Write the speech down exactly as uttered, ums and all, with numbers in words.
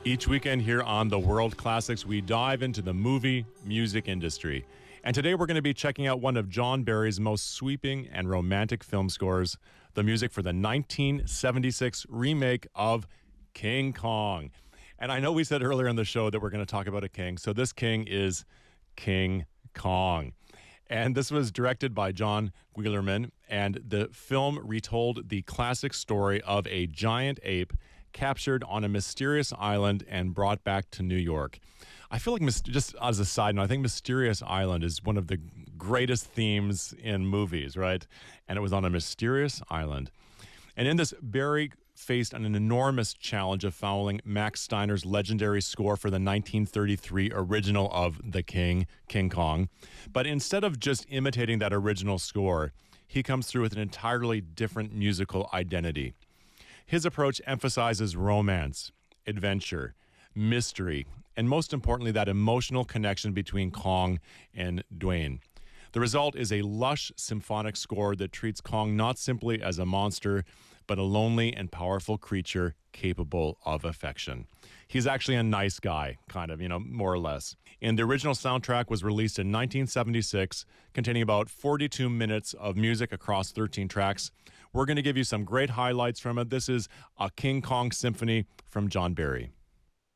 Each weekend here on The World Classics, we dive into the movie music industry. And today we're going to be checking out one of John Barry's most sweeping and romantic film scores, the music for the nineteen seventy-six remake of King Kong. And I know we said earlier in the show that we're going to talk about a king, so this king is King Kong. And this was directed by John Guillermin, and the film retold the classic story of a giant ape captured on a mysterious island and brought back to New York. I feel like, just as a side note, I think Mysterious Island is one of the greatest themes in movies, right? And it was on a mysterious island. And in this, Barry faced an enormous challenge of following Max Steiner's legendary score for the nineteen thirty-three original of The King, King Kong. But instead of just imitating that original score, he comes through with an entirely different musical identity. His approach emphasizes romance, adventure, mystery, and most importantly, that emotional connection between Kong and Dwayne. The result is a lush symphonic score that treats Kong not simply as a monster, but a lonely and powerful creature capable of affection. He's actually a nice guy, kind of, you know, more or less. And the original soundtrack was released in nineteen seventy-six, containing about forty-two minutes of music across thirteen tracks. We're going to give you some great highlights from it. This is a King Kong symphony from John Barry.